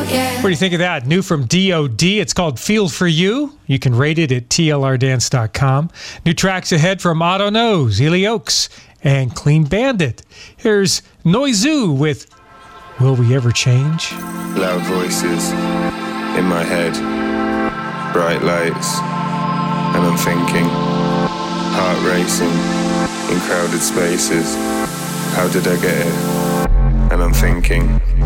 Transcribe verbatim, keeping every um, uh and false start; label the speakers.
Speaker 1: What do you think of that? New from D O D. It's called Feel For You. You can rate it at T L R dance dot com. New tracks ahead from Otto Knows, Ely Oaks, and Clean Bandit. Here's Noizu with Will We Ever Change?
Speaker 2: Loud voices in my head, bright lights, and I'm thinking, heart racing in crowded spaces. How did I get here? And I'm thinking,